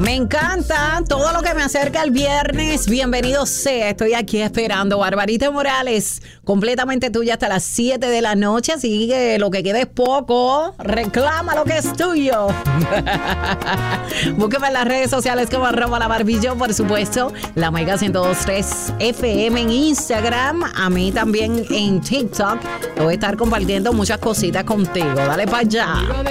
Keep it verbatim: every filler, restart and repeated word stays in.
Me encanta todo lo que me acerca el viernes. Bienvenido sea. Estoy aquí esperando. Barbarita Morales, completamente tuya hasta las siete de la noche. Así que lo que quede es poco. Reclama lo que es tuyo. Búsqueme en las redes sociales como arroba la barbillón, por supuesto. La Mega ciento dos punto tres F M en Instagram. A mí también en TikTok. Voy a estar compartiendo muchas cositas contigo. Dale para allá.